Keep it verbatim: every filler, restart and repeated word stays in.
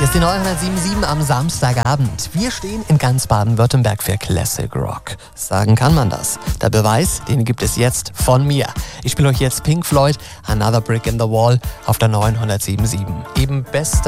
ist die neunhundertsiebenundsiebzig am Samstagabend. Wir stehen in ganz Baden-Württemberg für Classic Rock. Sagen kann man das. Der Beweis, den gibt es jetzt von mir. Ich spiele euch jetzt Pink Floyd, Another Brick in the Wall auf der neunhundertsiebenundsiebzig. Eben bester